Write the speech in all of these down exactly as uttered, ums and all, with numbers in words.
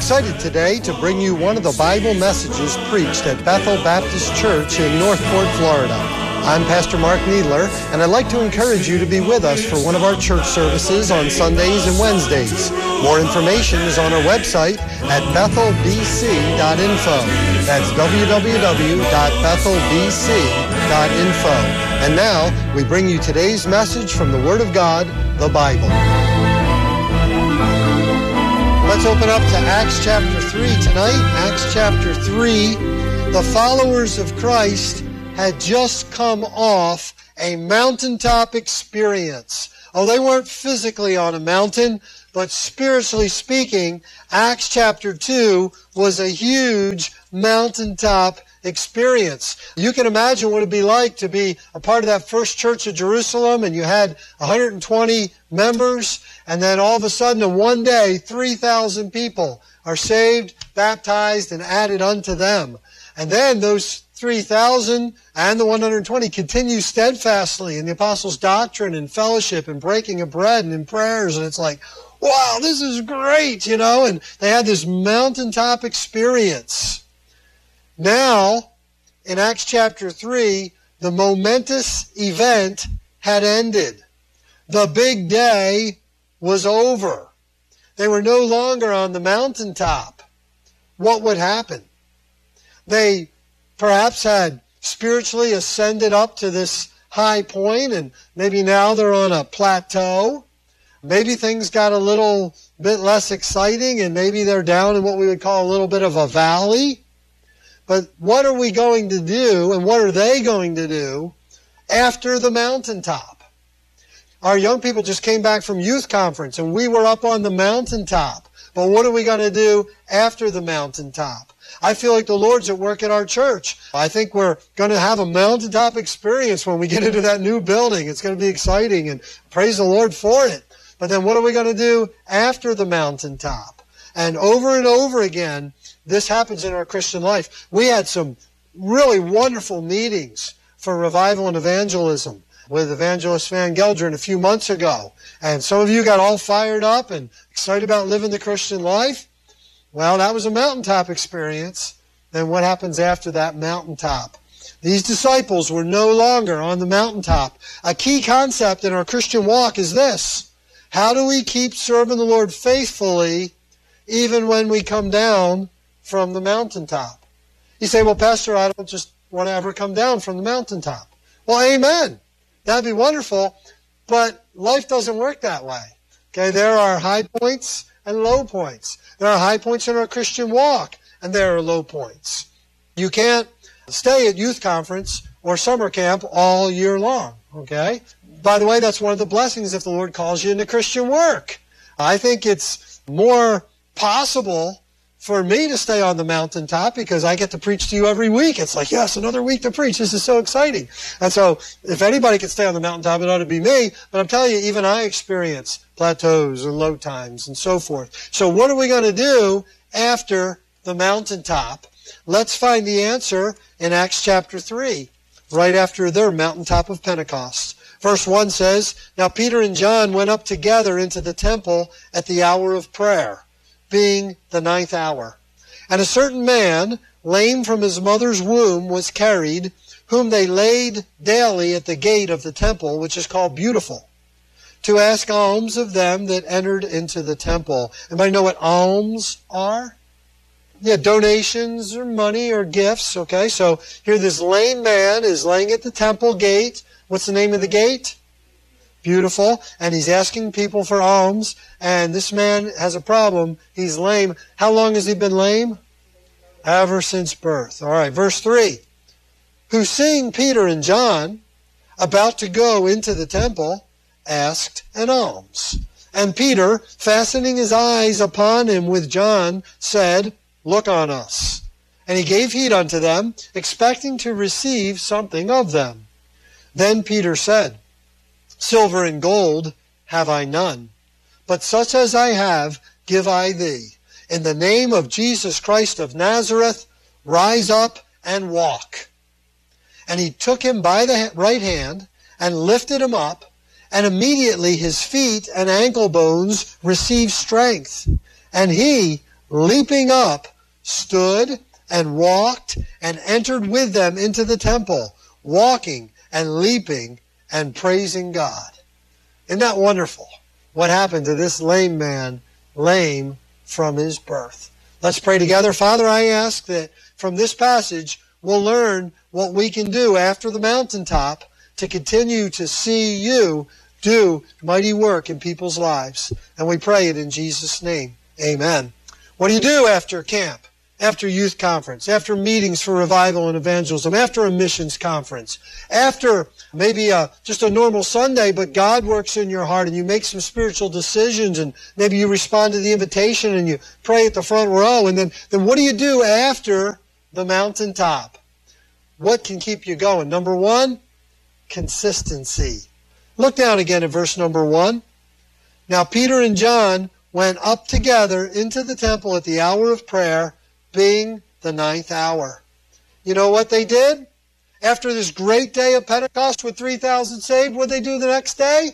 excited today to bring you one of the Bible messages preached at Bethel Baptist Church in Northport, Florida. I'm Pastor Mark Needler, and I'd like to encourage you to be with us for one of our church services on Sundays and Wednesdays. More information is on our website at bethel b c dot info. That's w w w dot bethel b c dot info. And now, we bring you today's message from the Word of God, the Bible. Let's open up to Acts chapter three tonight. Acts chapter three. The followers of Christ had just come off a mountaintop experience. Oh, they weren't physically on a mountain, but spiritually speaking, Acts chapter two was a huge mountaintop experience. You can imagine what it'd be like to be a part of that first church of Jerusalem, and you had one hundred twenty members, and then all of a sudden in one day, three thousand people are saved, baptized, and added unto them. And then those three thousand and the one hundred twenty continue steadfastly in the apostles' doctrine and fellowship and breaking of bread and in prayers. And it's like, wow, this is great, you know. And they had this mountaintop experience. Now, in Acts chapter three, the momentous event had ended. The big day was over. They were no longer on the mountaintop. What would happen? They perhaps had spiritually ascended up to this high point, and maybe now they're on a plateau. Maybe things got a little bit less exciting, and maybe they're down in what we would call a little bit of a valley. But what are we going to do, and what are they going to do after the mountaintop? Our young people just came back from youth conference, and we were up on the mountaintop. But what are we going to do after the mountaintop? I feel like the Lord's at work at our church. I think we're going to have a mountaintop experience when we get into that new building. It's going to be exciting, and praise the Lord for it. But then what are we going to do after the mountaintop? And over and over again, this happens in our Christian life. We had some really wonderful meetings for revival and evangelism with Evangelist Van Gelderen a few months ago. And some of you got all fired up and excited about living the Christian life. Well, that was a mountaintop experience. Then what happens after that mountaintop? These disciples were no longer on the mountaintop. A key concept in our Christian walk is this: how do we keep serving the Lord faithfully even when we come down from the mountaintop? You say, well, Pastor, I don't just want to ever come down from the mountaintop. Well, amen. That'd be wonderful, but life doesn't work that way. Okay, there are high points and low points. There are high points in our Christian walk, and there are low points. You can't stay at youth conference or summer camp all year long, okay? By the way, that's one of the blessings if the Lord calls you into Christian work. I think it's more possible for me to stay on the mountaintop because I get to preach to you every week. It's like, yes, another week to preach. This is so exciting. And so if anybody can stay on the mountaintop, it ought to be me. But I'm telling you, even I experience plateaus and low times and so forth. So what are we going to do after the mountaintop? Let's find the answer in Acts chapter three, right after their mountaintop of Pentecost. Verse one says, Now Peter and John went up together into the temple at the hour of prayer, being the ninth hour. And a certain man, lame from his mother's womb, was carried, whom they laid daily at the gate of the temple, which is called Beautiful, to ask alms of them that entered into the temple. Anybody know what alms are? Yeah, donations or money or gifts, okay? So here this lame man is laying at the temple gate. What's the name of the gate? Beautiful. And he's asking people for alms. And this man has a problem. He's lame. How long has he been lame? Ever since birth. All right, verse three. Who, seeing Peter and John about to go into the temple, asked an alms. And Peter, fastening his eyes upon him with John, said, Look on us. And he gave heed unto them, expecting to receive something of them. Then Peter said, Silver and gold have I none, but such as I have give I thee. In the name of Jesus Christ of Nazareth, rise up and walk. And he took him by the right hand and lifted him up, and immediately his feet and ankle bones received strength. And he, leaping up, stood and walked and entered with them into the temple, walking and leaping and praising God. Isn't that wonderful? What happened to this lame man, lame from his birth? Let's pray together. Father, I ask that from this passage we'll learn what we can do after the mountaintop to continue to see you do mighty work in people's lives. And we pray it in Jesus' name. Amen. What do you do after camp? After youth conference, after meetings for revival and evangelism, after a missions conference, after maybe a, just a normal Sunday, but God works in your heart and you make some spiritual decisions and maybe you respond to the invitation and you pray at the front row. And then, then what do you do after the mountaintop? What can keep you going? Number one, consistency. Look down again at verse number one. Now Peter and John went up together into the temple at the hour of prayer, being the ninth hour. You know what they did? After this great day of Pentecost with three thousand saved, what did they do the next day?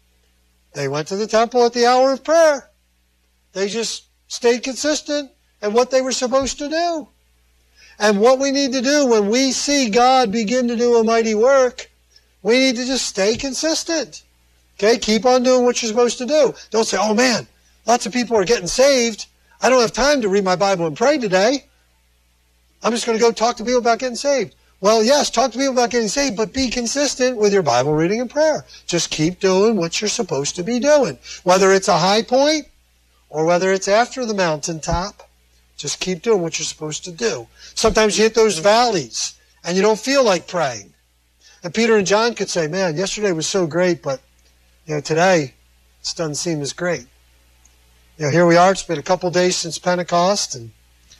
They went to the temple at the hour of prayer. They just stayed consistent in what they were supposed to do. And what we need to do when we see God begin to do a mighty work, we need to just stay consistent. Okay, keep on doing what you're supposed to do. Don't say, oh man, lots of people are getting saved. I don't have time to read my Bible and pray today. I'm just going to go talk to people about getting saved. Well, yes, talk to people about getting saved, but be consistent with your Bible reading and prayer. Just keep doing what you're supposed to be doing. Whether it's a high point or whether it's after the mountaintop, just keep doing what you're supposed to do. Sometimes you hit those valleys and you don't feel like praying. And Peter and John could say, man, yesterday was so great, but you know, today it doesn't seem as great. You know, here we are, it's been a couple days since Pentecost, and,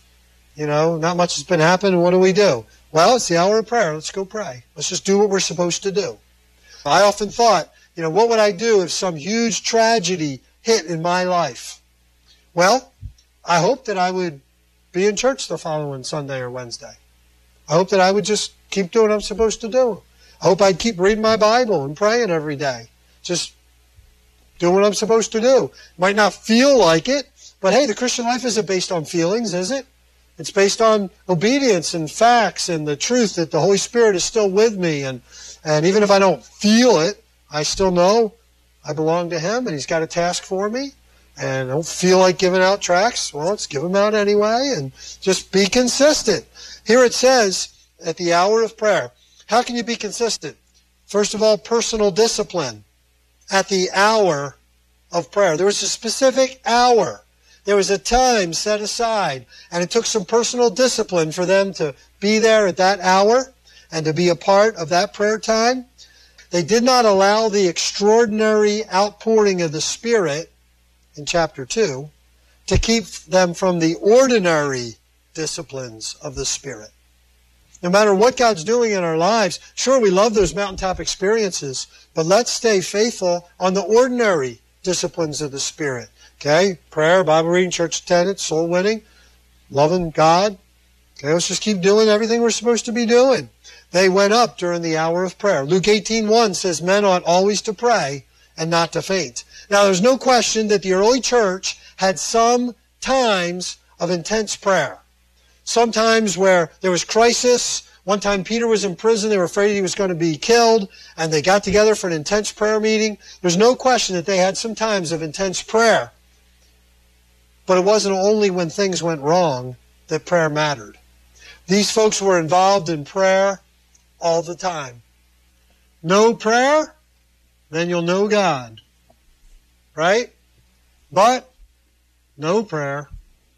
you know, not much has been happening. What do we do? Well, it's the hour of prayer. Let's go pray. Let's just do what we're supposed to do. I often thought, you know, what would I do if some huge tragedy hit in my life? Well, I hope that I would be in church the following Sunday or Wednesday. I hope that I would just keep doing what I'm supposed to do. I hope I'd keep reading my Bible and praying every day. Just doing what I'm supposed to do. Might not feel like it, but hey, the Christian life isn't based on feelings, is it? It's based on obedience and facts and the truth that the Holy Spirit is still with me. And, and even if I don't feel it, I still know I belong to Him and He's got a task for me. And I don't feel like giving out tracts. Well, let's give them out anyway and just be consistent. Here it says, at the hour of prayer. How can you be consistent? First of all, personal discipline. At the hour of prayer. There was a specific hour. There was a time set aside. And it took some personal discipline for them to be there at that hour and to be a part of that prayer time. They did not allow the extraordinary outpouring of the Spirit in chapter two to keep them from the ordinary disciplines of the Spirit. No matter what God's doing in our lives, sure, we love those mountaintop experiences, but let's stay faithful on the ordinary disciplines of the Spirit. Okay? Prayer, Bible reading, church attendance, soul winning, loving God. Okay, let's just keep doing everything we're supposed to be doing. They went up during the hour of prayer. Luke eighteen one says, men ought always to pray and not to faint. Now, there's no question that the early church had some times of intense prayer. Sometimes where there was crisis. One time Peter was in prison. They were afraid he was going to be killed. And they got together for an intense prayer meeting. There's no question that they had some times of intense prayer. But it wasn't only when things went wrong that prayer mattered. These folks were involved in prayer all the time. No prayer, then you'll know God. Right? But no prayer,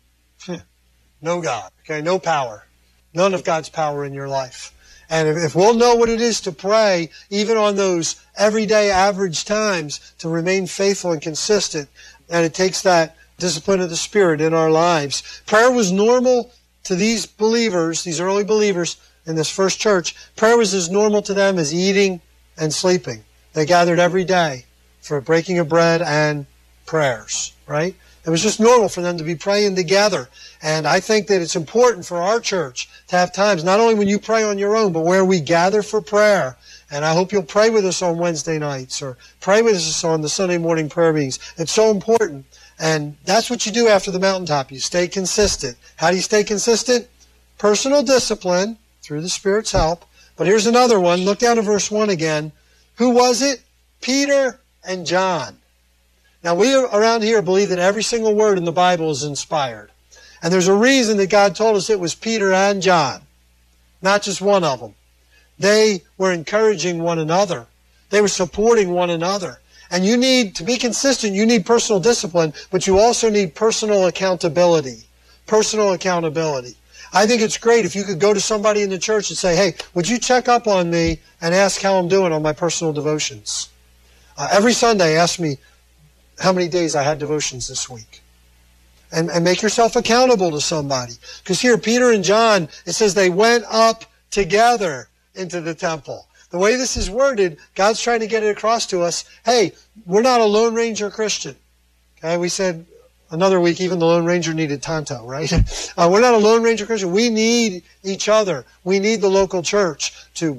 no God. Okay, no power. None of God's power in your life. And if, if we'll know what it is to pray, even on those everyday average times, to remain faithful and consistent, and it takes that discipline of the Spirit in our lives. Prayer was normal to these believers, these early believers in this first church. Prayer was as normal to them as eating and sleeping. They gathered every day for breaking of bread and prayers, right? It was just normal for them to be praying together. And I think that it's important for our church to have times, not only when you pray on your own, but where we gather for prayer. And I hope you'll pray with us on Wednesday nights or pray with us on the Sunday morning prayer meetings. It's so important. And that's what you do after the mountaintop. You stay consistent. How do you stay consistent? Personal discipline through the Spirit's help. But here's another one. Look down to verse one again. Who was it? Peter and John. Now, we around here believe that every single word in the Bible is inspired. And there's a reason that God told us it was Peter and John, not just one of them. They were encouraging one another. They were supporting one another. And you need, to be consistent, you need personal discipline, but you also need personal accountability. Personal accountability. I think it's great if you could go to somebody in the church and say, hey, would you check up on me and ask how I'm doing on my personal devotions? Uh, every Sunday, ask me how many days I had devotions this week. And, and make yourself accountable to somebody. Because here, Peter and John, it says they went up together into the temple. The way this is worded, God's trying to get it across to us, hey, we're not a Lone Ranger Christian. Okay, we said another week, even the Lone Ranger needed Tonto, right? Uh, we're not a Lone Ranger Christian. We need each other. We need the local church to